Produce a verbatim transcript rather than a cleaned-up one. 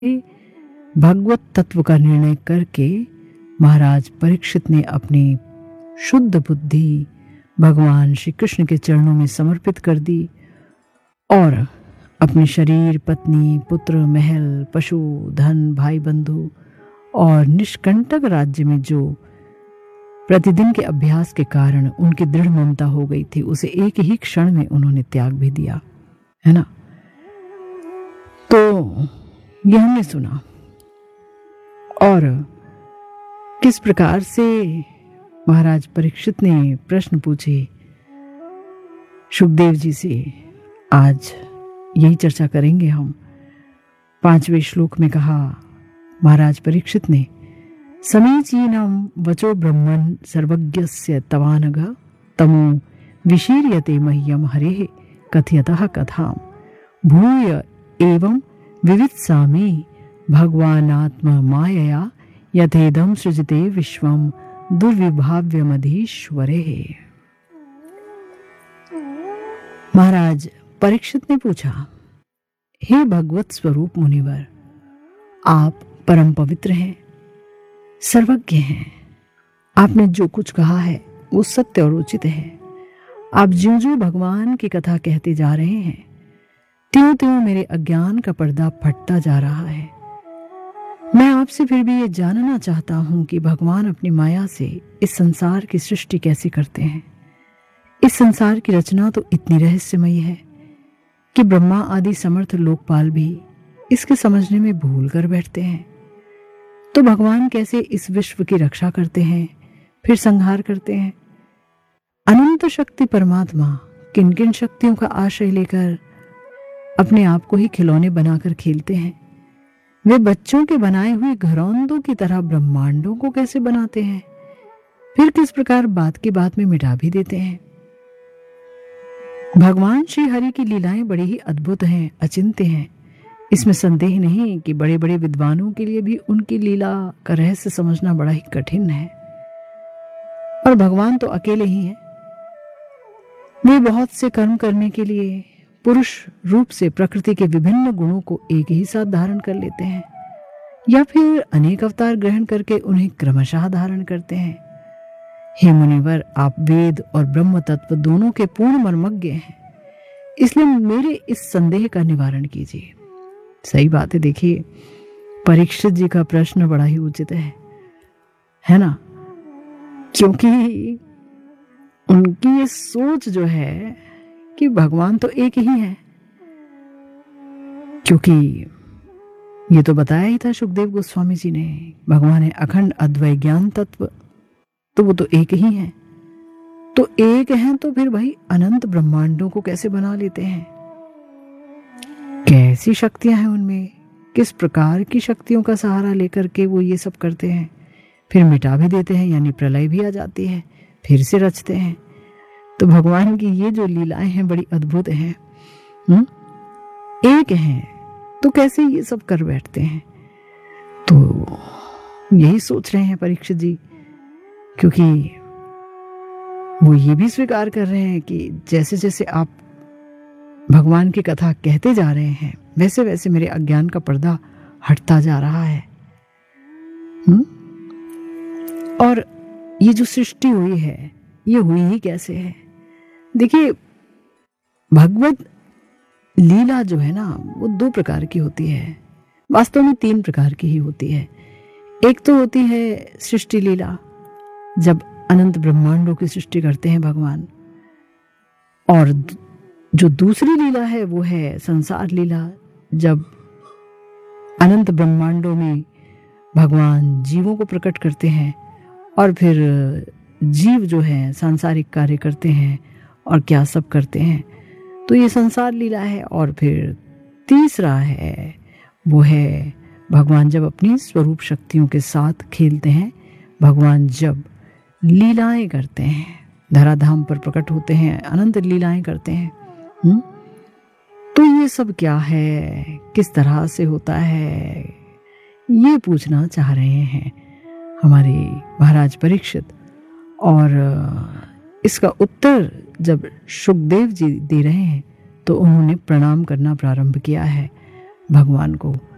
भगवत तत्व का निर्णय करके महाराज परीक्षित ने अपनी शुद्ध बुद्धि भगवान श्री कृष्ण के चरणों में समर्पित कर दी और अपने शरीर, पत्नी, पुत्र, महल, पशु, धन, भाई बंधु और निष्कंटक राज्य में जो प्रतिदिन के अभ्यास के कारण उनकी दृढ़ ममता हो गई थी, उसे एक ही क्षण में उन्होंने त्याग भी दिया, है ना। तो यह हमने सुना और किस प्रकार से महाराज परीक्षित ने प्रश्न पूछे शुकदेव जी से, आज यही चर्चा करेंगे हम। पांचवें श्लोक में कहा महाराज परीक्षित ने, समीचीनम वचो ब्रह्मन् सर्वज्ञस्य तवानघ तमो विशीर्यते मह्यम हरेः कथयतः कथाम भूय एवं विवित्सामि भगवानात्म मायया यथेदम सृजते विश्वम दुर्विभाव्यमधीश्वरे। महाराज परीक्षित ने पूछा, हे भगवत स्वरूप मुनिवर, आप परम पवित्र हैं, सर्वज्ञ हैं। आपने जो कुछ कहा है वो सत्य और उचित है। आप ज्यों ज्यों भगवान की कथा कहते जा रहे हैं, त्यों त्यों मेरे अज्ञान का पर्दा फटता जा रहा है। मैं आपसे फिर भी ये जानना चाहता हूं कि भगवान अपनी माया से इस संसार की सृष्टि कैसे करते हैं। इस संसार की रचना तो इतनी रहस्यमयी है कि ब्रह्मा आदि समर्थ लोकपाल भी इसके समझने में भूल कर बैठते हैं। तो भगवान कैसे इस विश्व की रक्षा करते हैं, फिर संहार करते हैं। अनंत शक्ति परमात्मा किन किन शक्तियों का आश्रय लेकर अपने आप को ही खिलौने बनाकर खेलते हैं। वे बच्चों के बनाए हुए घरौंदों की तरह ब्रह्मांडों को कैसे बनाते हैं, फिर किस प्रकार बात की बात में मिटा भी देते हैं। भगवान श्री हरि की लीलाएं बड़ी ही अद्भुत हैं, अचिंत्य हैं। इसमें संदेह नहीं कि बड़े बड़े विद्वानों के लिए भी उनकी लीला का रहस्य समझना बड़ा ही कठिन है। और भगवान तो अकेले ही हैं। वे बहुत से कर्म करने के लिए पुरुष रूप से प्रकृति के विभिन्न गुणों को एक ही साथ धारण कर लेते हैं या फिर अनेक अवतार ग्रहण करके उन्हें क्रमशः धारण करते हैं। हे मुनिवर, आप वेद और ब्रह्म तत्व दोनों के पूर्ण मर्मज्ञ हैं, इसलिए मेरे इस संदेह का निवारण कीजिए। सही बात है। देखिए, परीक्षित जी का प्रश्न बड़ा ही उचित है, है ना, क्योंकि उनकी ये सोच जो है कि भगवान तो एक ही है। क्योंकि ये तो बताया ही था सुखदेव गोस्वामी जी ने, भगवान है अखंड अद्वैत ज्ञान तत्व, तो वो तो एक ही है। तो एक हैं तो फिर भाई अनंत ब्रह्मांडों को कैसे बना लेते हैं, कैसी शक्तियां हैं उनमें, किस प्रकार की शक्तियों का सहारा लेकर के वो ये सब करते हैं। फिर मिटा भी देते हैं, यानी प्रलय भी आ जाती है, फिर से रचते हैं। तो भगवान की ये जो लीलाएं हैं बड़ी अद्भुत हैं। हुँ? एक हैं तो कैसे ये सब कर बैठते हैं। तो यही सोच रहे हैं परीक्षित जी, क्योंकि वो ये भी स्वीकार कर रहे हैं कि जैसे जैसे आप भगवान की कथा कहते जा रहे हैं, वैसे वैसे मेरे अज्ञान का पर्दा हटता जा रहा है। हुँ? और ये जो सृष्टि हुई है, ये हुई ही कैसे है। देखिए, भगवत लीला जो है ना, वो दो प्रकार की होती है। वास्तव में तीन प्रकार की ही होती है। एक तो होती है सृष्टि लीला, जब अनंत ब्रह्मांडों की सृष्टि करते हैं भगवान। और जो दूसरी लीला है वो है संसार लीला, जब अनंत ब्रह्मांडों में भगवान जीवों को प्रकट करते हैं और फिर जीव जो है सांसारिक कार्य करते हैं और क्या सब करते हैं। तो ये संसार लीला है। और फिर तीसरा है, वो है भगवान जब अपनी स्वरूप शक्तियों के साथ खेलते हैं, भगवान जब लीलाएं करते हैं, धराधाम पर प्रकट होते हैं, अनंत लीलाएं करते हैं। हुँ? तो ये सब क्या है, किस तरह से होता है, ये पूछना चाह रहे हैं हमारे महाराज परीक्षित। और इसका उत्तर जब शुकदेव जी दे रहे हैं तो उन्होंने प्रणाम करना प्रारंभ किया है भगवान को।